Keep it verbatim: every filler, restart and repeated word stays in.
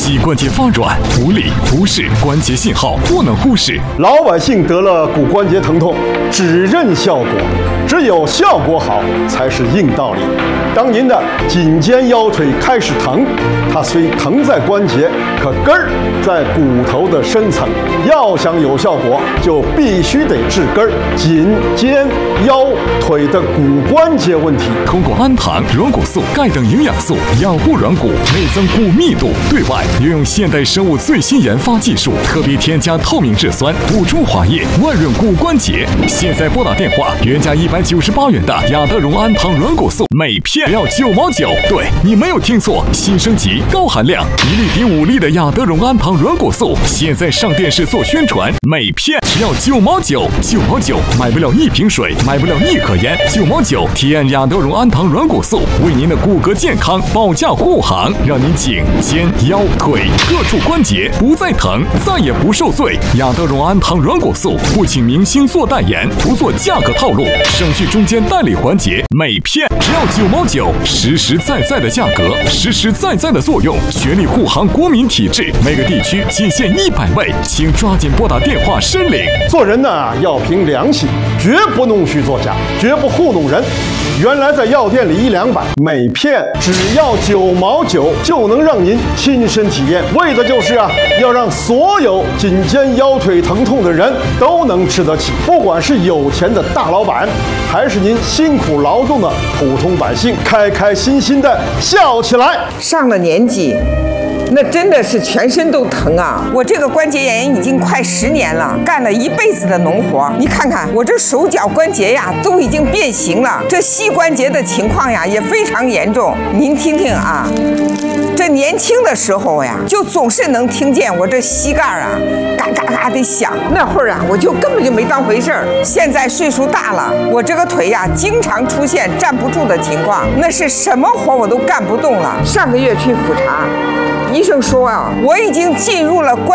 膝关节发软、无力、不适，关节信号不能忽视。 老百姓得了骨关节疼痛，只认效果，只有效果好才是硬道理。当您的颈肩腰腿开始疼，它虽疼在关节，可根儿在骨头的深层。要想有效果，就必须得治根儿。颈、肩、腰、腿的骨关节问题， 通过氨糖、软骨素、钙等营养素养护软骨，内增骨密度。对外运用现代生物最新研发技术，特别添加透明质酸，补充滑液，万润骨关节。现在拨打电话，原价一百九十八元的雅德荣氨糖软骨素，每片只要九毛九。对，你没有听错，新升级高含量一粒抵五粒的雅德荣氨糖软骨素，现在上电视做宣传，每片只要九毛九，九毛九买不了一瓶水，买不了一盒烟，九毛九体验雅德荣氨糖软骨素，为您的骨骼健康保驾护航，让您颈、肩、腰、腿各处关节不再疼，再也不受罪。雅德荣氨糖软骨素不请明星做代言，不做价格套路，省去中间代理环节，每片只要九毛九，实实在在的价格，实实在在的作用，全力护航国民体质，每个地区仅限一百位，请抓紧拨打电话申领。 做人呢要凭良心，绝不弄虚作假，绝不糊弄人。原来在药店里一两百，每片只要九毛九，就能让您亲身体验。为的就是啊，要让所有颈肩腰腿疼痛的人都能吃得起，不管是有钱的大老板，还是您辛苦劳动的普通百姓，开开心心的笑起来。 上了年纪，那真的是全身都疼啊！我这个关节炎已经快十年了，干了一辈子的农活，你看看我这手脚关节呀都已经变形了，这膝关节的情况呀也非常严重。您听听啊，这年轻的时候呀，就总是能听见我这膝盖啊嘎嘎嘎的响，那会儿啊我就根本就没当回事儿。现在岁数大了，我这个腿呀经常出现站不住的情况，那是什么活我都干不动了。上个月去复查，医生说啊，我已经进入了关